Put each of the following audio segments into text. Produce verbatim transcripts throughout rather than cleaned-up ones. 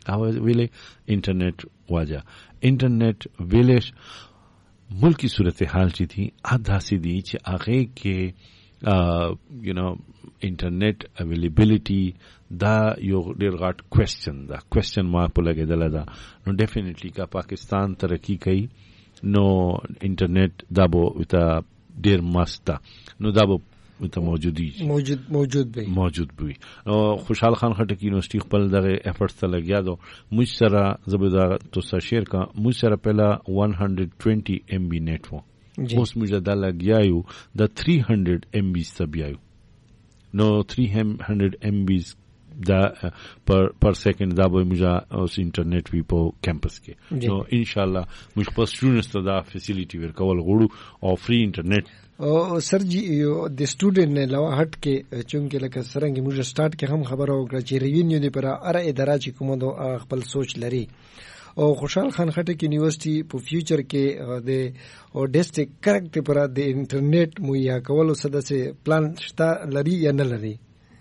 هغه ویلې انټرنیټ واجه انټرنیټ ویلې ملکی صورتحال چې دي ادا سي دي چې هغه کې یو نو انټرنیټ اویلیبিলিټي دا یو ډیر غټ کوېسچن دا کوېسچن مارک په لګیدل دا نو ډیفینیټلی کا پاکستان ترقی کوي نو انټرنیټ دا به وتا ډیر مست نو دا به وتا موجودي موجود موجود به موجود وي نو خوشحال خان خټک یونیورسيټي خپل دغه افورټس ته لګیا دو موږ سره زبدا تو شیر کا موږ سره پهلا one hundred twenty M B نیټ وو اوس موږ دا لګیایو د three hundred M B سبیایو نو three hundred M B دا پر پر سیکنډ دا به موږ اوس انټرنیټ وی په کیمپس کې نو ان شاء الله موږ په سټوډنټس ته دا فیسیلیټي ورکول غواړو او فری انټرنیټ او سر جی یو د سټوډنټ نه علاوه هټ کې چونکه لکه سرنګ موږ سٹارټ کې هم خبرو وکړه چې ریونیو دی پر اره اداره چې کومه دو خپل سوچ لري او خوشحال خان خټک یونیورسيټي په فیوچر کې د او ډیسټریکټ کریکټ پر د انټرنیټ مهیا کولو سدسه پلان شته لري یا نه لري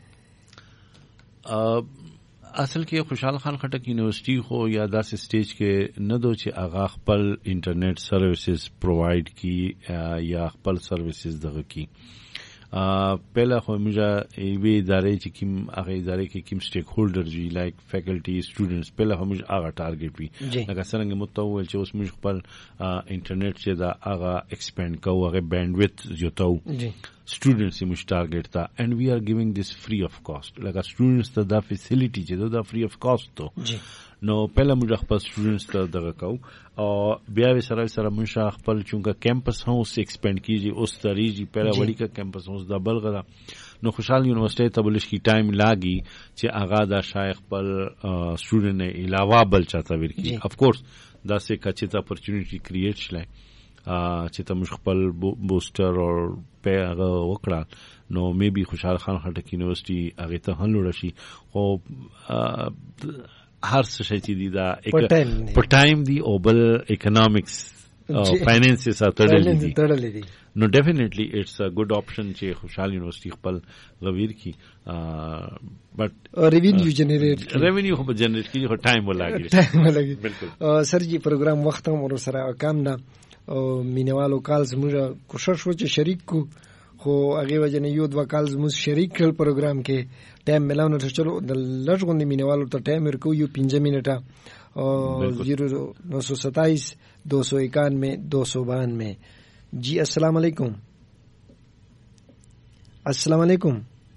اصل کې خوشحال خان خټک یونیورسيټي خو یا داسې سټیج کې نه دو چې هغه خپل انټرنیټ سرویسز پرووایډ کی یا خپل سرویسز دغه کی پہلا خو موږ ایوی ادارې چې کوم هغه ادارې کې کوم سټیک هولډرز وی لایک فیکلټي سټوډنټس پہلا هم موږ هغه ټارګټ وی لکه څنګه متوول چې اوس موږ خپل انټرنیټ چې دا هغه ایکسپاند کوو هغه بینډویث یوتو students موږ ټارګټ تا and we are giving this free of cost لکه students ته دا فیسیلیټي چې دا free of cost ته نو پہلا موږ خپل students ته دغه کو او بیا وی سره سره موږ خپل چونګه کیمپس هاوس ایکسپاند کیږي اوس تریږي پہلا وړي کا کیمپس هاوس دا بلغه نو خوشحال یونیورسيټي ته بلش کی ټایم لاګي چې اغا دا شایخ خپل سټوډنټ نه علاوه بل چاته ورکی اف کورس دا سه کچته اپورچونټی کریټ شلای چې ته موږ خپل بوستر او پیغه وکړه نو مې بي خوشحال خان خټک یونیورسيټي هغه ته هلوړ شي او هر څه چې دی دا په ټایم دی او بل اکونومکس او فاینانس سره تړلې دي نو ډیفینیټلی اټس ا ګډ آپشن چې خوشحال یونیورسيټي خپل غویر کی بٹ ریوینیو جنریټ ریوینیو خو جنریټ کی خو ټایم ولاګي ټایم ولاګي بالکل سر جی پروګرام وخت هم ور سره کم نه او مینوالو کالز موږ کوشش وکړو چې شریک کو خو هغه وجنه یو د وکالز موږ شریک کړ پروګرام کې ټایم ملاونه ته چلو د لږغونې مینوالو ته ټایم ورکو یو پنځه منټه او zero nine seven seven two one one two two two جی السلام علیکم السلام علیکم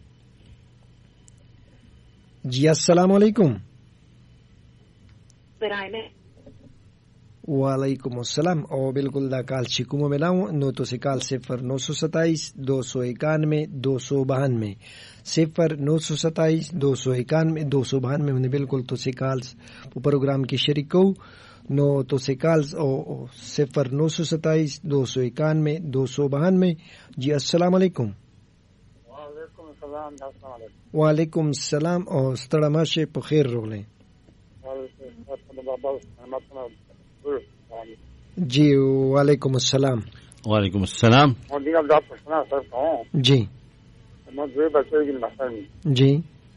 جی السلام علیکم وعلیکم السلام او بالکل دا کال چې کوم ملاو نو تو سے کال صفر نو سو ستائیس دو سو اکانوے دو سو بانوے صفر نو سو ستائیس دو سو اکانوے دو سو بانوے میں بالکل تو سے کالز پروگرام کی شریک کو نو تو سے کالز او صفر نو سو ستائیس دو سو اکانوے دو سو بانوے جی السلام علیکم وعلیکم السلام وعلیکم السلام او ستړه ماشه په خیر روغله جی وعلیکم السلام وعلیکم السلام جی جی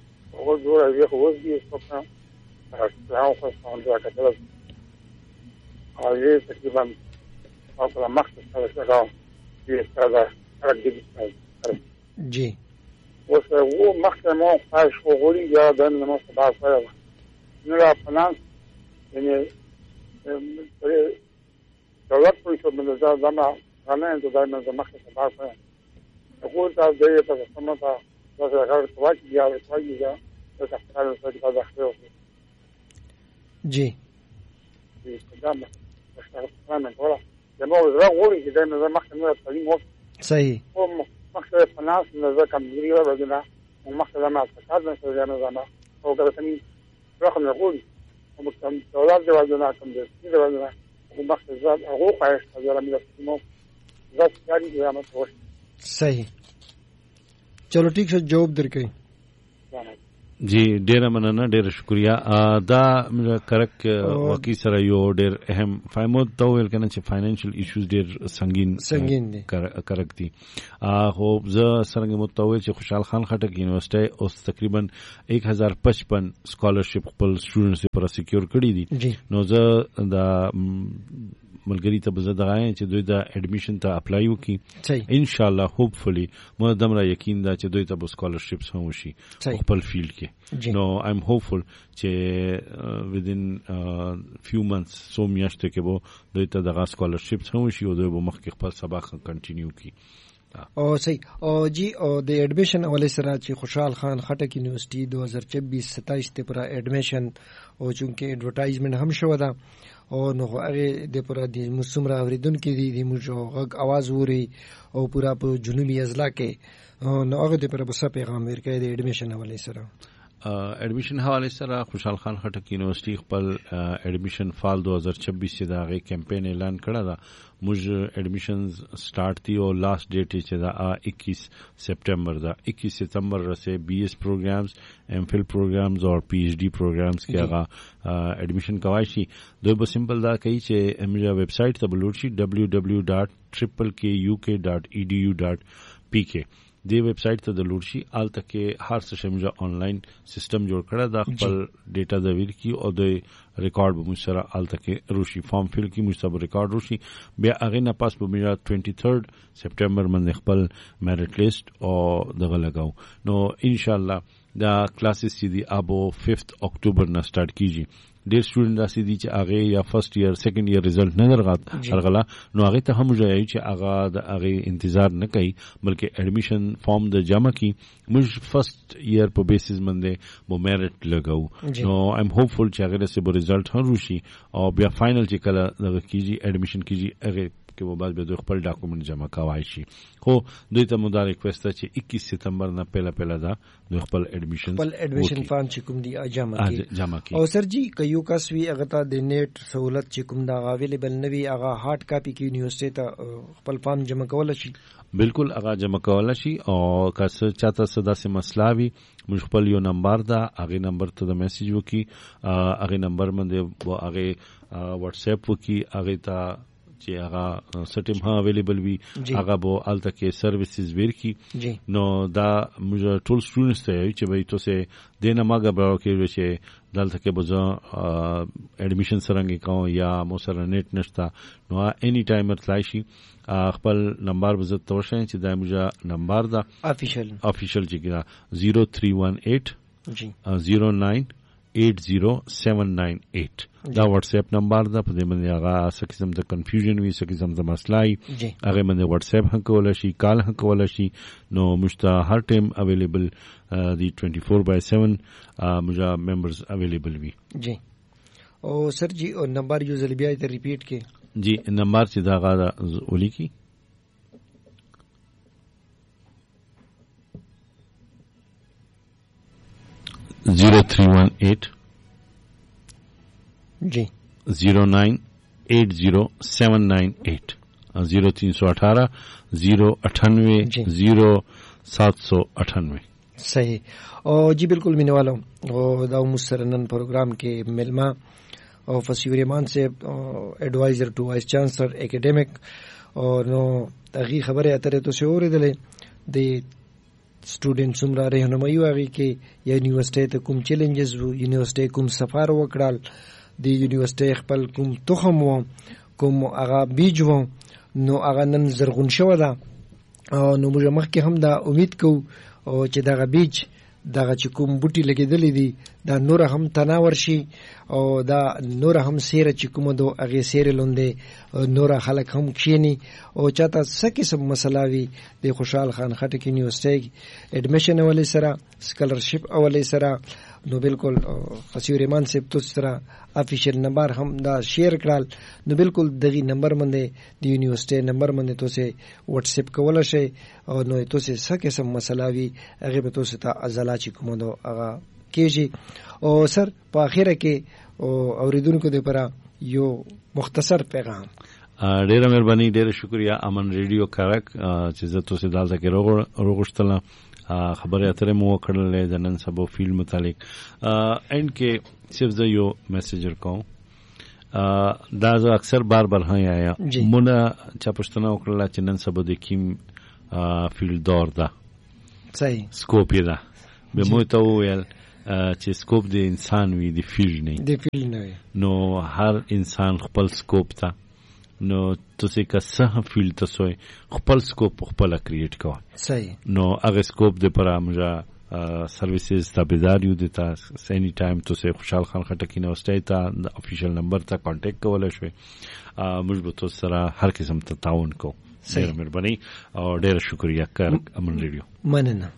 جی وو مخکې مو خاص وګوري یا د نن سبا سره نو را پلان یعنی دولت په څو منځه زما غنه د دایمه زما مخکې سبا سره هغه دا د یو څه سمته دا هغه واجب یا واجب یا د تخصص سره د داخله جی جی دا مشترک نه کوله زموږ زړه وګوري چې دایمه زما مخکې نه تعلیم وو صحیح مخکې پناس نظر کمزوري ورغله مخکې زما فساد نه سره نه زما او کله څنګه رقم نقول ومكتم دولات دي وزنا كم دي دي وزنا ومخزن زاد هو قايش هذا من السمو زاد ثاني يا متوش صحیح چلو ٹھیک ہے جواب درکې جی ډیره مننه ډیره شکریا دا کرک واقعي سره یو ډیر اهم فایمود ته ویل کنه چې فاینانشل ایشوز ډیر سنگین سنگین دي کرک دي خو زه سره متوي چې خوشحال خان خټک یونیورسيټي اوس تقریبا ایک هزار پچپن سکالرشپ خپل سټوډنټس لپاره سکیور کړی دي نو زه دا ملګری ته بزه دغه چې دوی د اډمیشن ته اپلای وکړي ان شاء الله هوپفلی مو دمره یقین دا چې دوی ته سکالرشپس هم وشي خپل فیلډ کې نو آی ایم هوپفل چې ودین فیو منثس سو میاشتې کې به دوی ته دغه سکالرشپس هم وشي او دوی به مخکې خپل سبق کنټینیو کړي او صحیح او جی او د اډمیشن اولې سره چې خوشحال خان خټک یونیورسيټي دو هزار چوبیس ستائیس ته پر اډمیشن او چونکه ایڈورټایزمنت هم شو دا او نو هغه د پر د مسمره اوریدونکو دي د موږ غږ आवाज ووري او پورا په جنوبي اضلاع کې نو هغه د پر بس پیغام ورکړي د اډمیشن حواله سره اډمیشن حواله سره خوشحال خان خټک یونیورسيټي خپل اډمیشن فال دو هزار چوبیس چې دا غي کمپاین اعلان کړی دا موږ اډمیشنز سٹارټ دی او لاست ډیټ چې دا اکیس سپټمبر دا اکیس ستمبر سے بی ایس پروګرامز ایم فل پروګرامز او پی ایچ ڈی پروګرامز کې هغه اډمیشن کوي شي دوی به سمپل دا کوي چې امجا ویب سټ ته بلوډ شي ڈبلیو ډبلیو ډاٹ ټریپل کے یو کے ډاٹ ای ڈی یو ډاٹ پی کے دی ویب سټ ته د لوډ شي آل تک هر څه شمجا آنلاین سیستم جوړ کړه دا خپل ډیټا د ویر کی او د ریکارډ به مشره آل تک روشي فارم فل کی مشتبه ریکارډ روشي بیا هغه نه پاس په میرا تیئیس سپټمبر باندې خپل میریټ لیست او دغه لگاو نو ان شاء الله دا کلاسز چې دی ابو ففتھ اکتوبر نه سٹارټ کیږي ډیر سټوډنټ داسې دي چې هغه یا فرست ایئر سیکنډ ایئر ریزلټ نه درغات هرغلا نو هغه ته هم ځای چې هغه د هغه انتظار نه کوي بلکې اډمیشن فارم د جمع کی موږ فرست ایئر په بیسس باندې مو میریټ لګاو نو آی ایم هوپفل چې هغه سره به ریزلټ هم روشي او بیا فائنل چې کله دغه کیږي اډمیشن کیږي هغه کې به بعد به دوی خپل ډاکومنټ جمع کوي شي خو دوی ته مو دا ریکوست چې اکیس ستمبر نه پهلا پهلا دا دوی خپل اډمیشن خپل اډمیشن فارم چې کوم دی جمع کوي جمع کوي او سر جی کيو کس وی هغه ته د نیټ سہولت چې کوم دا اویلیبل نوي هغه هارد کاپی کې یونیورسيټي ته خپل فارم جمع کول شي بالکل هغه جمع کول شي او که څه چاته صدا سه مسله وي موږ خپل یو نمبر دا هغه نمبر ته د میسج وکي هغه نمبر باندې هغه واتس اپ وکي هغه ته چې هغه سټیم ها اویلیبل وي هغه به الته کې سرویسز ورکی نو دا موږ ټول سټوډنټس ته چې به تاسو دینه ماګه به کې چې دلته کې به اډمیشن سرنګ کوم یا مو سره نیټ نشتا نو اني ټایم تلای شي خپل نمبر به زت توښه چې دا موږ نمبر دا افیشل افیشل چې ګرا زیرو تھری ون ایٹ جی زیرو نائن ایٹ زیرو سیون نائن ایٹ دا واتس اپ نمبر دا په دې باندې هغه څه قسم د کنفیوژن وي څه قسم د مسلای هغه باندې واتس اپ هم کول شي کال هم کول شي نو مشته هر ټایم اویلیبل دی ټوئنٹی فور بائی سیون مجا ممبرز اویلیبل وي جی او سر جی او نمبر یو ځل بیا ته ریپیټ کې جی نمبر چې دا غا اولی کی زیرو تھری ون ایٹ جی زیرو نائن ایٹ زیرو سیون نائن ایٹ زیرو تین سو اٹھارہ زیرو اٹھانوے زیرو سات سو اٹھانوے صحیح او جی بالکل مینه والو او دا مسرنن پروګرام کې ملما او فسیور ایمان سے ایڈوائزر ټو وایس چانسلر اکیډمیک او نو هغه خبره اترې ته شو اوریدلې د سټوډنټ سمرا رهنمایي واغی کې یونیورسيټي ته کوم چیلنجز وو یونیورسيټي کوم سفر وکړل د یونیورسيټي خپل کوم تخم وو کوم هغه بیج وو نو هغه نن زرغون شو دا نو موږ مخکې هم دا امید کوو او چې دا بیج دغه چې کوم بوټي لګیدلې دي دا نور هم تناور شي او دا نور هم سیره چې کوم دو هغه سیره لوندې نور خلک هم کښینی او چاته سکه سم مسله وي د خوشحال خان خټک یونیورسيټي اډمیشن ولې سره سکالرشپ ولې سره نو بالکل فسیور ایمان صاحب تو سره افیشل نمبر هم دا شیر کړل نو بالکل دغه نمبر باندې د یونیورسيټي نمبر باندې تو سه واتس اپ کول شي او نو تو سه سکه سم مسله وي هغه به تو سه ته ازلا چې کوم دو هغه کېږي او سر په اخره کې او اوریدونکو د لپاره یو مختصر پیغام ډیره مهرباني ډیره شکریا امن ریډیو کرک چې زه تاسو دالته کې روغ روغشتله خبرې اترې مو وکړلې د نن سبا فیلډ متعلق اینډ کې صرف زه یو میسیجر کوم دا زه اکثر بار بار هم آیا مونږ چا پښتنه وکړله چې نن سبا د کیم فیلډ دور ده صحیح سکوپ یې ده به مو ته وویل چې سکوپ د انسان وي د فیلډ نه د فیلډ نه نو هر انسان خپل سکوپ ته نو تاسو که څه فیلډ تاسو خپل سکوپ خپل کریټ کوئ صحیح نو هغه سکوپ د پر امجا سرویسز تابعدار یو د تاسو اني ټایم تاسو خوشحال خان خټک یونیورسيټي ته د افیشل نمبر ته کانټیکټ کولای شئ موږ به تاسو سره هر قسم ته تعاون کوو. ډېر مهرباني او ډېر شکریا کار امن ریډیو. مننه.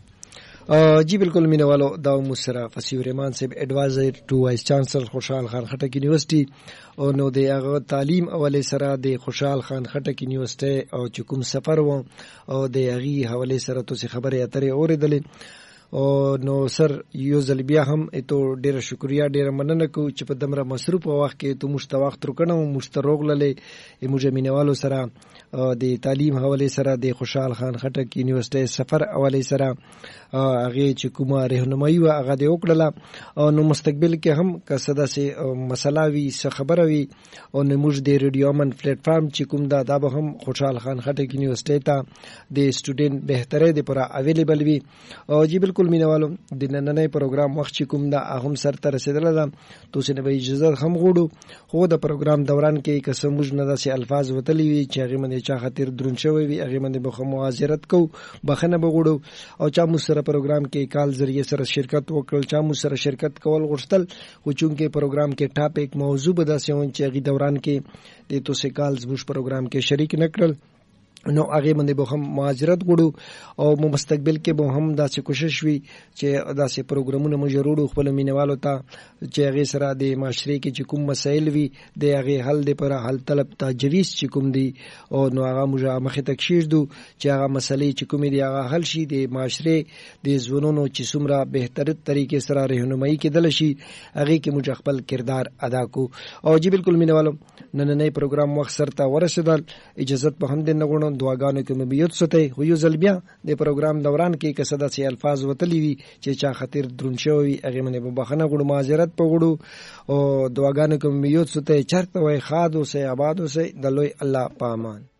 جی بالکل مینوالو دا مسرا فصیح الرحمن صاحب ایڈوائزر ټو وایس چانسلر خوشحال خان خټک یونیورسيټي او نو د هغه تعلیم اوله سره د خوشحال خان خټک یونیورسيټي او چې کوم سفر و او د هغه حواله سره تاسو خبرې اترې اوریدلې او نو سر یو ځل بیا هم ته ډیر شکریا ډیر مننه کو چې په دمره مصروف وخت کې ته مشتوق تر کنه مشترک للې موږ مینوالو سره د تعلیم حواله سره د خوشحال خان خټک یونیورسيټي سفر حواله سره هغه چې کومه راهنمایي و هغه د وکړه او نو مستقبل کې هم کسدا سي مسله وی څه خبره وی او نو موږ د ریډیو من پلیټ فارم چې کوم دا دا هم خوشحال خان خټک یونیورسيټي ته د سټوډنټ بهتره دی پر اویلیبل وی او جی بالکل مینوالو د نننې پروګرام وخت چې کوم دا هم سر ته رسیدل ده تاسو نه به اجازه هم غوړو خو د پروګرام دوران کې قسم موږ نه داسې الفاظ وتلی وی چې هغه باندې چا خاطر درون شوی وی هغه باندې به معذرت کو بخنه بغوړو او چا مو سره پروګرام کې کال ذریعہ سره شرکت وکړل چا مو سره شرکت کول غوښتل خو چونکه پروګرام کې ټاپک موضوع به داسې ون چې هغه دوران کې د توسه کال زموږ پروګرام کې شریک نکړل نو هغه باندې به هم معذرت غوړو او مستقبل کې به هم داسې کوشش وي چې داسې پروګرامونه مو جوړو خپل مینوالو ته چې هغه سره د معاشري کې چې کوم مسایل وي د هغه حل لپاره حل طلب تجویز چې کوم دي او نو هغه موږ مخه تکشیر دو چې هغه مسلې چې کوم دي هغه حل شي د معاشري د ژوندونو چې څومره بهتر طریقې سره راهنمایي کېدل شي هغه کې موږ خپل کردار ادا کو او جی بالکل مینوالو نننې پروګرام وخت سره ورسېدل اجازه په هم دې نه دعاګانو کې مبيوت سته خو یو ځل بیا د پروګرام دوران کې کسدا سي الفاظ وتلی وي چې چا خاطر درون شوی هغه منه په بخنه غوړو معذرت په غوړو او دعاګانو کې مبيوت سته چرته وای خادو سه آبادو سه د لوی الله پامان.